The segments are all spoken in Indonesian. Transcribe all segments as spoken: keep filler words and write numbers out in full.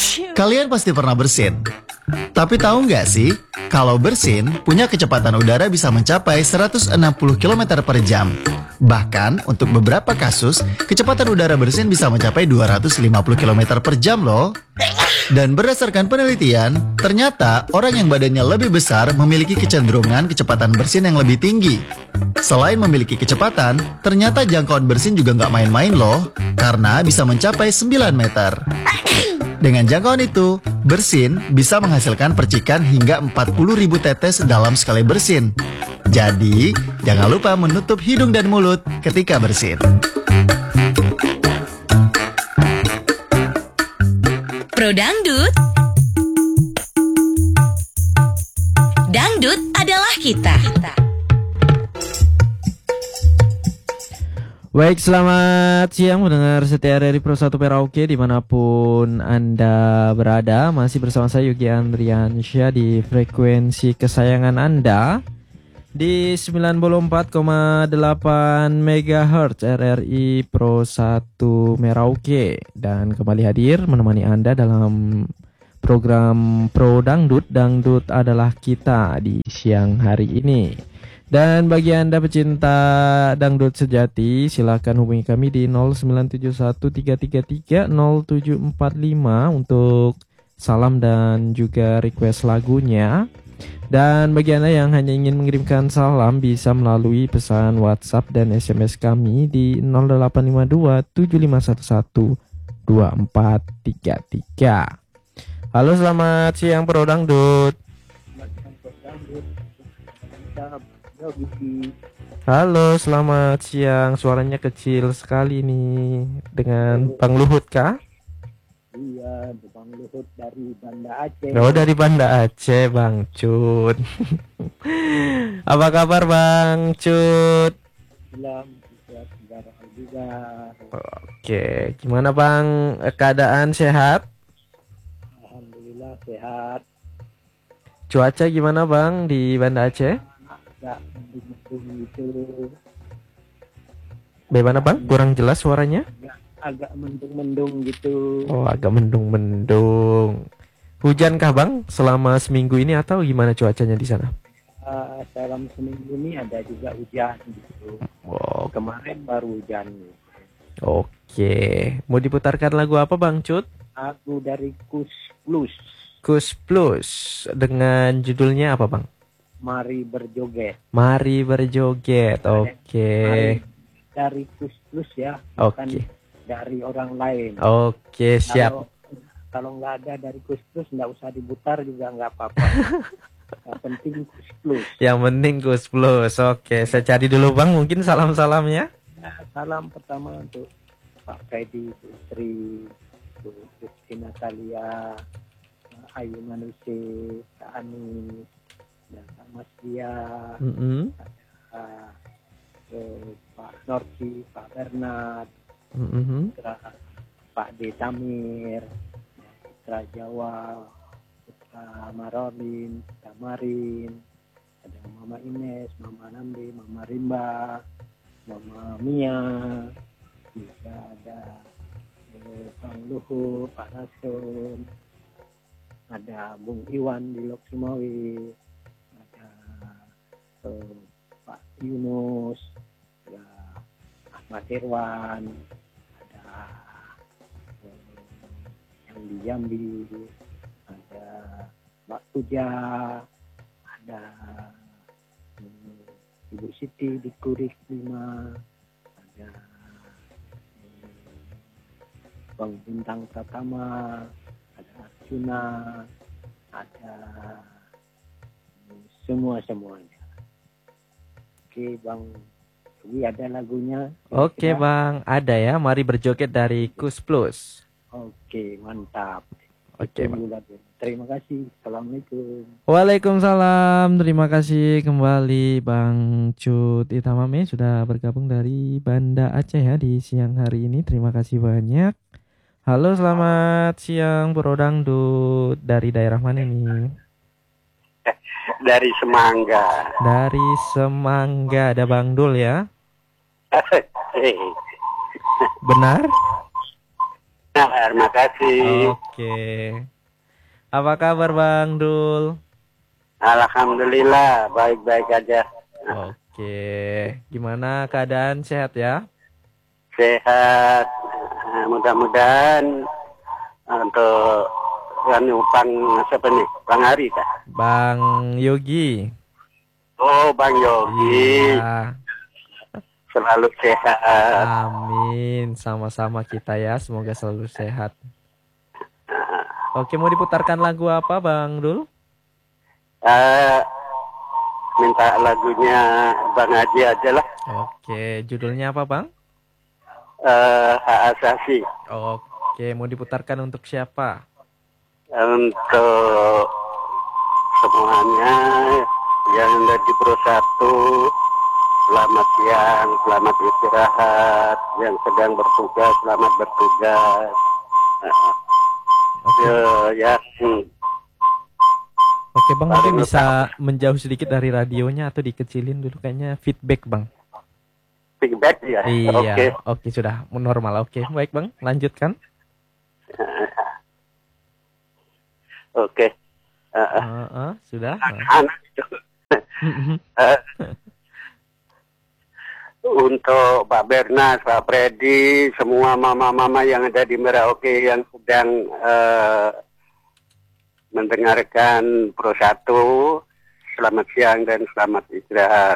Kalian pasti pernah bersin. Tapi tahu nggak sih, kalau bersin punya kecepatan udara bisa mencapai seratus enam puluh kilometer per jam. Bahkan untuk beberapa kasus, kecepatan udara bersin bisa mencapai dua ratus lima puluh kilometer per jam loh. Dan berdasarkan penelitian, ternyata orang yang badannya lebih besar memiliki kecenderungan kecepatan bersin yang lebih tinggi. Selain memiliki kecepatan, ternyata jangkauan bersin juga nggak main-main loh, karena bisa mencapai sembilan meter. Dengan jangkauan itu, bersin bisa menghasilkan percikan hingga empat puluh ribu tetes dalam sekali bersin. Jadi, jangan lupa menutup hidung dan mulut ketika bersin. Pro Dangdut. Dangdut adalah kita. Baik, selamat siang mendengar setia dari Pro satu Merauke dimanapun Anda berada. Masih bersama saya Yogi Andriansyah di frekuensi kesayangan Anda di sembilan puluh empat koma delapan megahertz R R I Pro satu Merauke. Dan kembali hadir menemani Anda dalam program Pro Dangdut. Dangdut adalah kita di siang hari ini. Dan bagi Anda pecinta dangdut sejati, silakan hubungi kami di nol sembilan tujuh satu tiga tiga tiga nol tujuh empat lima untuk salam dan juga request lagunya. Dan bagi Anda yang hanya ingin mengirimkan salam, bisa melalui pesan WhatsApp dan S M S kami di nol delapan lima dua tujuh lima satu satu dua empat tiga tiga. Halo, selamat siang Pro Dangdut. Halo, selamat siang. Suaranya kecil sekali nih. Dengan Bang Luhut kah? Iya, Bang Luhut dari Banda Aceh. Oh, dari Banda Aceh, Bang Cut. Apa kabar Bang Cut? Bilang sehat juga. Oke, gimana Bang? Keadaan sehat? Alhamdulillah sehat. Cuaca gimana Bang di Banda Aceh? Agak mendung-mendung gitu. Bagaimana Bang? Kurang jelas suaranya? Agak, agak mendung-mendung gitu. Oh, agak mendung-mendung. Hujankah Bang selama seminggu ini atau gimana cuacanya di sana? Uh, dalam seminggu ini ada juga hujan gitu. Oh, kemarin baru hujan. Oke, mau diputarkan lagu apa Bang Cut? Lagu dari Kus Plus. Kus Plus dengan judulnya apa Bang? Mari berjoget. Mari berjoget. Oke. Okay. Dari Kus Plus ya. Oke. Okay. Dari orang lain. Oke, okay, siap. Kalau, kalau nggak ada dari Kus Plus nggak usah diputar juga nggak apa-apa. Yang penting Kus Plus. Yang penting Kus Plus. Oke, okay. Saya cari dulu Bang. Mungkin salam-salamnya. Nah, salam pertama untuk Pak Freddy, istri, untuk Rizky Natalia, Ayu Manuse, Kak Ani, dan Kak Mas Dia, mm-hmm. uh, uh, Pak Norci, Pak Bernard, mm-hmm. Putra, Pak D. Tamir, Putra Jawa, Putra Marolin, Putra Marin, ada Mama Ines, Mama Nambi, Mama Rimba, Mama Mia, juga ada eh, Bang Luhut, Pak Rasul, ada Bung Iwan di Lok Sumawi, ada eh, Pak Yunus, ada Ahmad Irwan, ada eh, yang di Jambi, ada Mbak Puja, ada eh, Ibu Siti di Kurik lima, ada eh, Bang Bintang Pratama, ada Arjuna, ada eh, semua-semuanya. Oke Bang, ini ada lagunya. Oke Bang, ada ya. Mari berjoget dari Kus Plus. Oke, mantap. Oke Bang. Terima kasih. Assalamualaikum. Waalaikumsalam. Terima kasih kembali Bang Cut Itamame sudah bergabung dari Banda Aceh ya di siang hari ini. Terima kasih banyak. Halo, selamat siang Pro Dangdut. Dari daerah mana ini? Dari Semangga. Dari Semangga. Ada Bang Dul ya? Benar? Terima kasih. Oke. Apa kabar Bang Dul? Alhamdulillah, baik-baik aja. Oke. Gimana keadaan, sehat ya? Sehat. Eh, Mudah-mudahan untuk yang Bang siapa nih? Bang Ari kah? Bang Yogi. Oh, Bang Yogi. Iya. Selalu sehat. Amin. Sama-sama kita ya. Semoga selalu sehat. Oke, mau diputarkan lagu apa Bang Dul? Eh, minta lagunya Bang Haji aja lah. Oke, judulnya apa Bang? Eh, Hak Asasi. Oke, mau diputarkan untuk siapa? Untuk semuanya yang ada di Pro satu, selamat siang, selamat istirahat. Yang sedang bertugas, selamat bertugas. Eh, Oke, Ya, ya, hmm. Oke Bang, mungkin Lalu bisa menjauh sedikit dari radionya atau dikecilin dulu kayaknya feedback Bang. feedback ya. Iya, Oke. oke sudah normal. Oke, baik Bang, lanjutkan. Oke. Eh, eh, Uh, uh, sudah. anak itu. Eh, Untuk Pak Bernas, Pak Freddy, semua mama-mama yang ada di Merauke yang sedang eh, mendengarkan Pro satu, selamat siang dan selamat istirahat.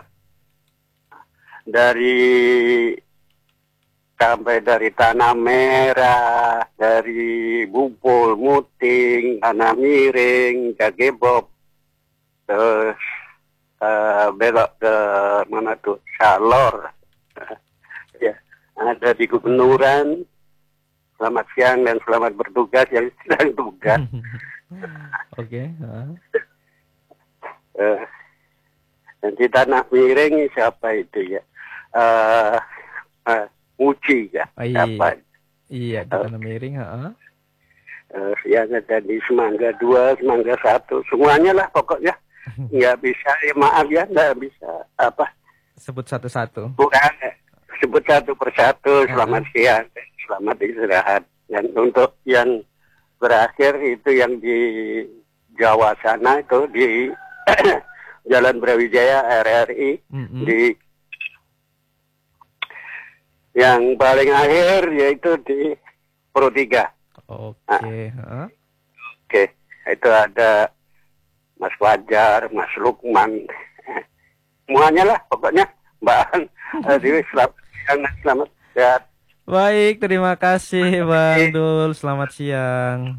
Dari sampai dari Tanah Merah, dari Bupul, Muting, Tanah Miring, Jagebob, terus eh, belok ke mana tuh, Salor, ya, ada di Gubernuran. Selamat siang dan selamat bertugas yang sedang tugas. Oke. uh. Eh, dan di Tanah Miring siapa itu ya? Eh, eh, Muci ya. Oh, iya. Siapa? Iya, di Tanah Miring. Uh. Eh, yang ada di Semangga dua, Semangga satu, semuanya lah pokoknya. Nggak bisa, ya maaf ya, nggak bisa apa? Sebut satu-satu. Bukan, eh, sebut satu persatu. Selamat siang, selamat istirahat. Dan untuk yang berakhir itu yang di Jawa sana itu di Jalan Brawijaya R R I, Mm-mm. di yang paling akhir yaitu di Pro tiga. Oke. uh. Oke, itu ada Mas Fajar, Mas Lukman, semuanya lah pokoknya. Mbak An, Dewi, selamat siang dan selamat sehat. Baik, terima kasih Bang Dul. Selamat siang.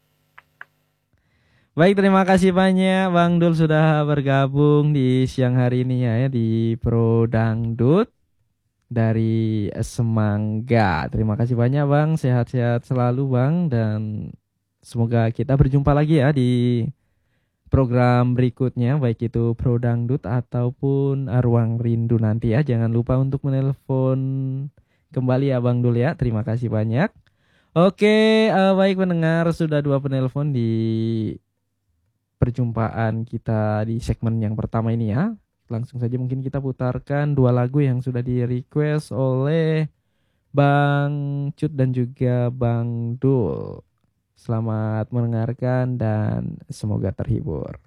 Baik, terima kasih banyak Bang Dul sudah bergabung di siang hari ini ya, ya di Pro Dangdut dari Semangga. Terima kasih banyak Bang, sehat-sehat selalu Bang, dan semoga kita berjumpa lagi ya di program berikutnya, baik itu Pro Dangdut ataupun Ruang Rindu nanti ya. Jangan lupa untuk menelpon kembali ya Bang Dul ya. Terima kasih banyak. Oke, eh, baik pendengar, sudah dua penelpon di perjumpaan kita di segmen yang pertama ini ya. Langsung saja mungkin kita putarkan dua lagu yang sudah di request oleh Bang Cut dan juga Bang Dul. Selamat mendengarkan dan semoga terhibur.